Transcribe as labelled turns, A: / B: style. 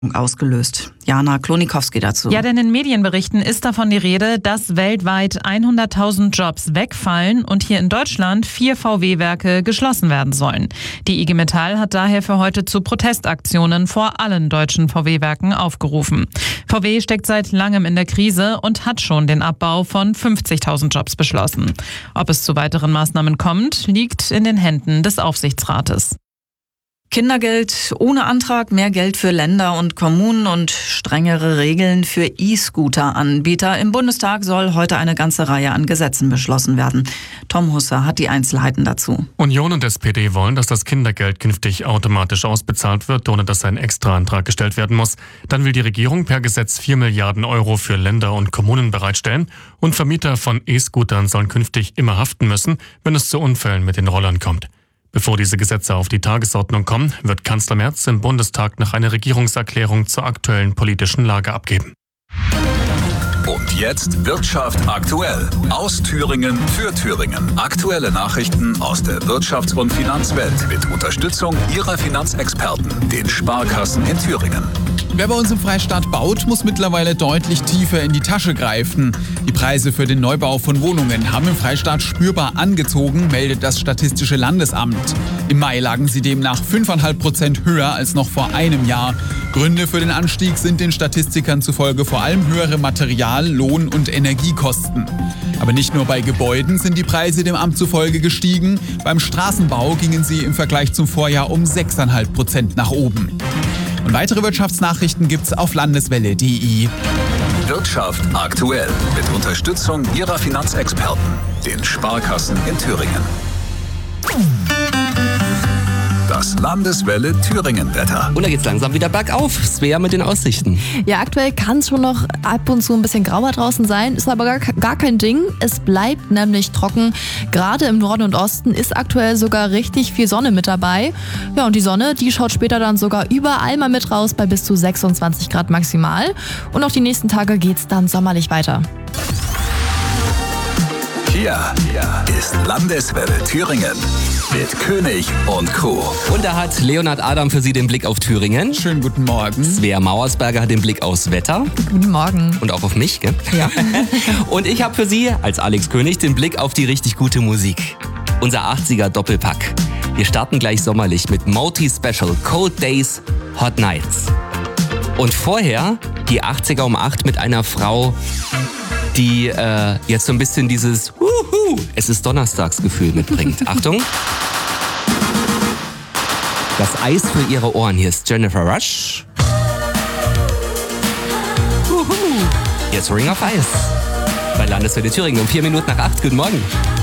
A: ausgelöst. Jana Klonikowski dazu.
B: Ja, denn in Medienberichten ist davon die Rede, dass weltweit 100.000 Jobs wegfallen und hier in Deutschland 4 VW-Werke geschlossen werden sollen. Die IG Metall hat daher für heute zu Protestaktionen vor allen deutschen VW-Werken aufgerufen. VW steckt seit langem in der Krise und hat schon den Abbau von 50.000 Jobs beschlossen. Ob es zu weiteren Maßnahmen kommt, liegt in den Händen des Aufsichtsrates.
A: Kindergeld ohne Antrag, mehr Geld für Länder und Kommunen und strengere Regeln für E-Scooter-Anbieter. Im Bundestag soll heute eine ganze Reihe an Gesetzen beschlossen werden. Tom Husser hat die Einzelheiten dazu.
C: Union und SPD wollen, dass das Kindergeld künftig automatisch ausbezahlt wird, ohne dass ein Extraantrag gestellt werden muss. Dann will die Regierung per Gesetz 4 Milliarden Euro für Länder und Kommunen bereitstellen. Und Vermieter von E-Scootern sollen künftig immer haften müssen, wenn es zu Unfällen mit den Rollern kommt. Bevor diese Gesetze auf die Tagesordnung kommen, wird Kanzler Merz im Bundestag noch eine Regierungserklärung zur aktuellen politischen Lage abgeben.
D: Und jetzt Wirtschaft aktuell. Aus Thüringen für Thüringen. Aktuelle Nachrichten aus der Wirtschafts- und Finanzwelt mit Unterstützung Ihrer Finanzexperten, den Sparkassen in Thüringen.
E: Wer bei uns im Freistaat baut, muss mittlerweile deutlich tiefer in die Tasche greifen. Die Preise für den Neubau von Wohnungen haben im Freistaat spürbar angezogen, meldet das Statistische Landesamt. Im Mai lagen sie demnach 5,5% höher als noch vor einem Jahr. Gründe für den Anstieg sind den Statistikern zufolge vor allem höhere Material-, Lohn- und Energiekosten. Aber nicht nur bei Gebäuden sind die Preise dem Amt zufolge gestiegen. Beim Straßenbau gingen sie im Vergleich zum Vorjahr um 6,5% nach oben. Und weitere Wirtschaftsnachrichten gibt's auf landeswelle.de.
D: Wirtschaft aktuell mit Unterstützung Ihrer Finanzexperten, den Sparkassen in Thüringen. Das Landeswelle Thüringen-Wetter.
F: Und da geht's langsam wieder bergauf. Svea mit den Aussichten.
G: Ja, aktuell kann es schon noch ab und zu ein bisschen grauer draußen sein, ist aber gar kein Ding. Es bleibt nämlich trocken. Gerade im Norden und Osten ist aktuell sogar richtig viel Sonne mit dabei. Ja, und die Sonne, die schaut später dann sogar überall mal mit raus bei bis zu 26 Grad maximal. Und auch die nächsten Tage geht's dann sommerlich weiter.
D: Hier ist Landeswelle Thüringen mit König und Co.
F: Und da hat Leonhard Adam für Sie den Blick auf Thüringen.
E: Schönen guten Morgen.
F: Svea Mauersberger hat den Blick aufs Wetter.
G: Guten Morgen.
F: Und auch auf mich, gell?
G: Ja.
F: Und ich habe für Sie als Alex König den Blick auf die richtig gute Musik. Unser 80er Doppelpack. Wir starten gleich sommerlich mit Moti Special, Cold Days, Hot Nights. Und vorher die 80er um 8 mit einer Frau, die jetzt so ein bisschen dieses es ist Donnerstagsgefühl mitbringt. Achtung! Das Eis für Ihre Ohren. Hier ist Jennifer Rush. Jetzt Ring of Ice. Bei Landeswelle Thüringen um 4 Minuten nach 8. Guten Morgen.